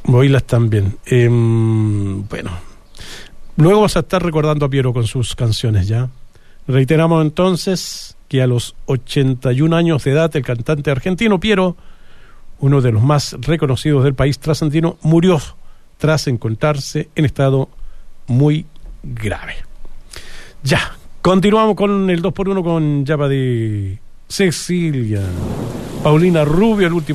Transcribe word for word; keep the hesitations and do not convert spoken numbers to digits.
Moilas también. Eh, bueno, luego vas a estar recordando a Piero con sus canciones, ¿ya? Reiteramos entonces que a los ochenta y un años de edad el cantante argentino Piero, uno de los más reconocidos del país trasandino, murió tras encontrarse en estado muy grave. Ya, continuamos con el dos por uno con Llama de Cecilia. Paulina Rubio, el último